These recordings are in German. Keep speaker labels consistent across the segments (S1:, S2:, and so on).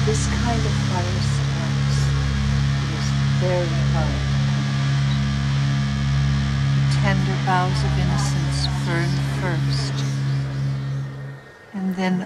S1: This kind of fire sparks. It is very hard to quench. The tender boughs of innocence burn first. And then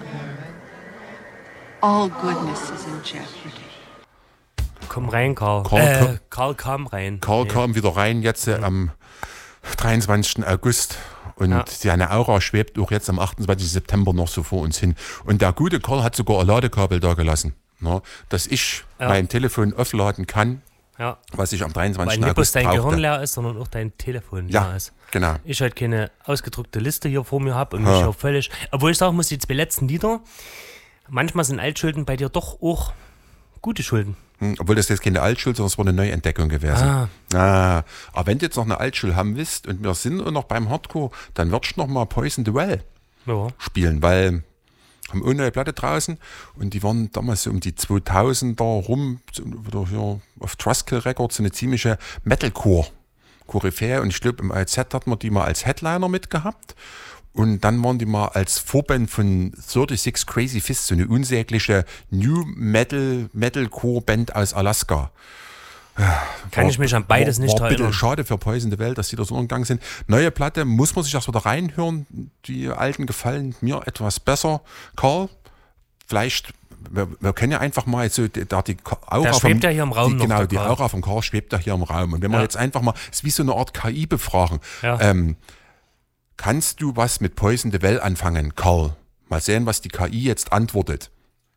S1: all goodness is in jeopardy.
S2: Komm rein, Karl. Karl kam rein.
S3: Karl kam wieder rein, jetzt am 23. August. Und seine Aura schwebt auch jetzt am 28. September noch so vor uns hin. Und der gute Karl hat sogar ein Ladekabel da gelassen, ne, dass ich mein Telefon aufladen kann, was ich am 23.
S2: Weil nicht bloß
S3: August
S2: dein
S3: brauchte.
S2: Gehirn leer ist, sondern auch dein Telefon leer ist.
S3: Genau.
S2: Ich halt keine ausgedruckte Liste hier vor mir habe und mich auch völlig... Obwohl ich sagen muss, die zwei letzten Lieder, manchmal sind Altschulden bei dir doch auch gute Schulden.
S3: Obwohl das jetzt keine Altschule, sondern es war eine Neuentdeckung gewesen. Aber wenn du jetzt noch eine Altschule haben willst und wir sind noch beim Hardcore, dann würdest du noch mal Poison the Well spielen, weil haben eine neue Platte draußen und die waren damals so um die 2000er rum, oder hier auf Trustkill Records, so eine ziemliche Metalcore-Koryphäe und ich glaube im AZ hatten wir die mal als Headliner mitgehabt. Und dann waren die mal als Vorband von 36 Crazy Fists, so eine unsägliche New Metalcore-Band aus Alaska.
S2: Kann ich mich an beides nicht
S3: erinnern. War bitte schade für Poison the Well, dass die da so umgegangen sind. Neue Platte, muss man sich erst wieder reinhören. Die alten gefallen mir etwas besser. Karl, vielleicht, wir können ja einfach mal so, die Aura
S2: der schwebt ja hier im Raum
S3: Genau, die Aura vom Karl schwebt ja hier im Raum. Und wenn wir jetzt einfach mal, es ist wie so eine Art KI befragen. Kannst du was mit Poison the Well anfangen, Karl? Mal sehen, was die KI jetzt antwortet.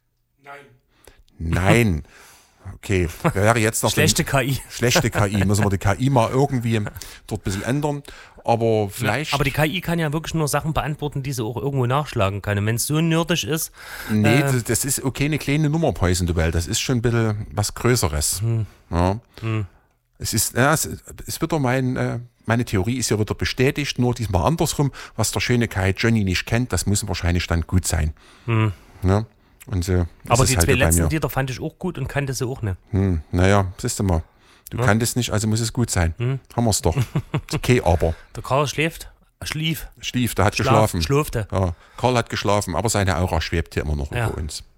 S3: Nein. Okay, wäre jetzt noch
S2: schlechte KI.
S3: Schlechte KI. Müssen wir die KI mal irgendwie dort ein bisschen ändern. Aber vielleicht.
S2: Aber die KI kann ja wirklich nur Sachen beantworten, die sie auch irgendwo nachschlagen kann. Und wenn es so nerdig ist.
S3: Nee, das ist okay, eine kleine Nummer, Poison the Well. Das ist schon ein bisschen was Größeres. Es ist, es wird doch meine Theorie ist ja wieder bestätigt, nur diesmal andersrum. Was der schöne Kai Johnny nicht kennt, das muss wahrscheinlich dann gut sein. Ja? Und so,
S2: aber die halt zwei letzten Lieder fand ich auch gut und kannte sie auch nicht.
S3: Naja, siehst du mal. Du kanntest nicht, also muss es gut sein. Haben wir es doch. Okay, aber.
S2: Der Karl schlief,
S3: der hat geschlafen.
S2: Schlurfte.
S3: Ja, Karl hat geschlafen, aber seine Aura schwebt hier immer noch über uns.